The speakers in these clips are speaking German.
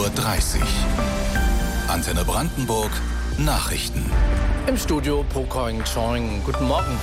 Uhr. Antenne Brandenburg Nachrichten. Im Studio Pokoing Choing. Guten Morgen.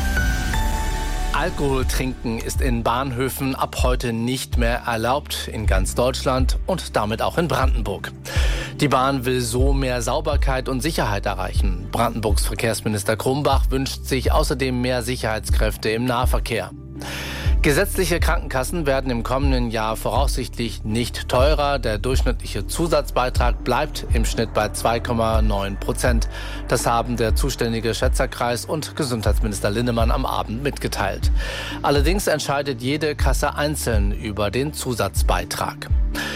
Alkohol trinken ist in Bahnhöfen ab heute nicht mehr erlaubt in ganz Deutschland und damit auch in Brandenburg. Die Bahn will so mehr Sauberkeit und Sicherheit erreichen. Brandenburgs Verkehrsminister Krumbach wünscht sich außerdem mehr Sicherheitskräfte im Nahverkehr. Gesetzliche Krankenkassen werden im kommenden Jahr voraussichtlich nicht teurer. Der durchschnittliche Zusatzbeitrag bleibt im Schnitt bei 2,9%. Das haben der zuständige Schätzerkreis und Gesundheitsminister Linnemann am Abend mitgeteilt. Allerdings entscheidet jede Kasse einzeln über den Zusatzbeitrag.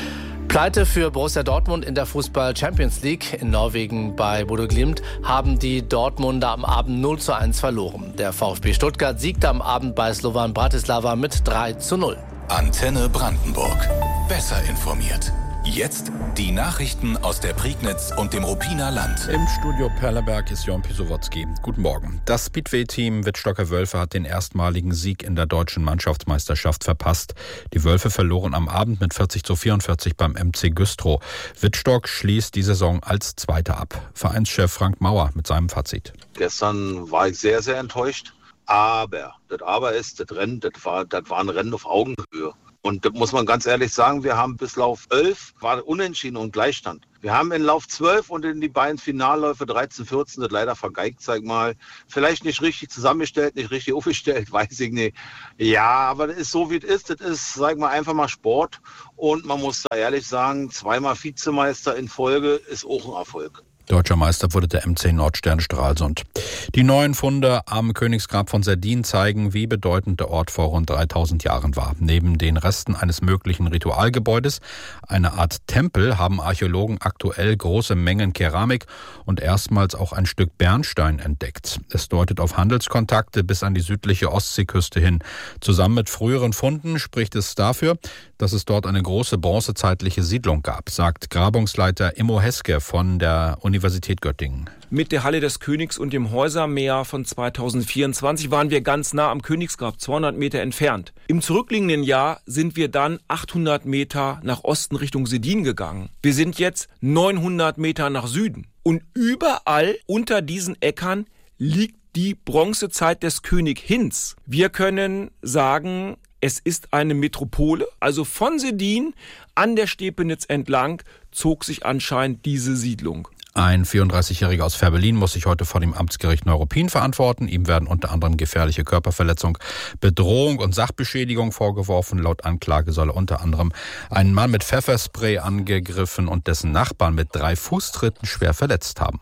Pleite für Borussia Dortmund in der Fußball-Champions League. In Norwegen bei Bodø Glimt haben die Dortmunder am Abend 0:1 verloren. Der VfB Stuttgart siegte am Abend bei Slovan Bratislava mit 3:0. Antenne Brandenburg. Besser informiert. Jetzt die Nachrichten aus der Prignitz und dem Ruppiner Land. Im Studio Perleberg ist Jon Pisowotzki. Guten Morgen. Das Speedway-Team Wittstocker Wölfe hat den erstmaligen Sieg in der deutschen Mannschaftsmeisterschaft verpasst. Die Wölfe verloren am Abend mit 40:44 beim MC Güstrow. Wittstock schließt die Saison als Zweiter ab. Vereinschef Frank Mauer mit seinem Fazit. Gestern war ich sehr, sehr enttäuscht. Aber das Rennen, das war ein Rennen auf Augenhöhe. Und das muss man ganz ehrlich sagen, wir haben bis Lauf 11 war unentschieden und Gleichstand. Wir haben in Lauf 12 und in die beiden Finalläufe 13, 14 das leider vergeigt, sag mal. Vielleicht nicht richtig zusammengestellt, nicht richtig aufgestellt, weiß ich nicht. Ja, aber das ist so, wie es ist. Das ist, sag mal, einfach mal Sport. Und man muss da ehrlich sagen, zweimal Vizemeister in Folge ist auch ein Erfolg. Deutscher Meister wurde der MC Nordstern Stralsund. Die neuen Funde am Königsgrab von Serdin zeigen, wie bedeutend der Ort vor rund 3000 Jahren war. Neben den Resten eines möglichen Ritualgebäudes, eine Art Tempel, haben Archäologen aktuell große Mengen Keramik und erstmals auch ein Stück Bernstein entdeckt. Es deutet auf Handelskontakte bis an die südliche Ostseeküste hin. Zusammen mit früheren Funden spricht es dafür, dass es dort eine große bronzezeitliche Siedlung gab, sagt Grabungsleiter Immo Heske von der Universität Göttingen. Mit der Halle des Königs und dem Häusermeer von 2024 waren wir ganz nah am Königsgrab, 200 Meter entfernt. Im zurückliegenden Jahr sind wir dann 800 Meter nach Osten Richtung Serdin gegangen. Wir sind jetzt 900 Meter nach Süden. Und überall unter diesen Äckern liegt die Bronzezeit des König Hinz. Wir können sagen, es ist eine Metropole, also von Serdin an der Stepenitz entlang zog sich anscheinend diese Siedlung. Ein 34-Jähriger aus Fährberlin muss sich heute vor dem Amtsgericht Neuruppin verantworten. Ihm werden unter anderem gefährliche Körperverletzung, Bedrohung und Sachbeschädigung vorgeworfen. Laut Anklage soll er unter anderem einen Mann mit Pfefferspray angegriffen und dessen Nachbarn mit 3 Fußtritten schwer verletzt haben.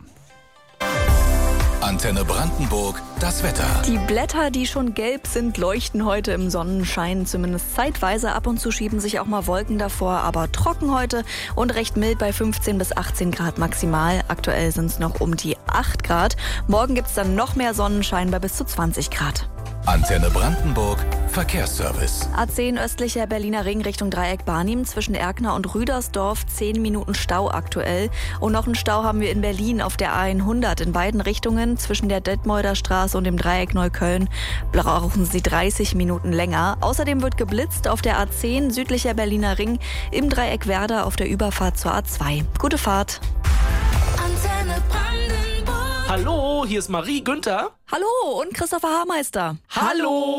Antenne Brandenburg, das Wetter. Die Blätter, die schon gelb sind, leuchten heute im Sonnenschein, zumindest zeitweise. Ab und zu schieben sich auch mal Wolken davor, aber trocken heute und recht mild bei 15 bis 18 Grad maximal. Aktuell sind es noch um die 8 Grad. Morgen gibt es dann noch mehr Sonnenschein bei bis zu 20 Grad. Antenne Brandenburg, Verkehrsservice. A10 östlicher Berliner Ring Richtung Dreieck Barnim zwischen Erkner und Rüdersdorf 10 Minuten Stau aktuell. Und noch einen Stau haben wir in Berlin auf der A100 in beiden Richtungen zwischen der Detmolder Straße und dem Dreieck Neukölln. Brauchen Sie 30 Minuten länger. Außerdem wird geblitzt auf der A10 südlicher Berliner Ring im Dreieck Werder auf der Überfahrt zur A2. Gute Fahrt. Antenne Brandenburg. Hallo, hier ist Marie Günther. Hallo und Christopher Haarmeister. Hallo.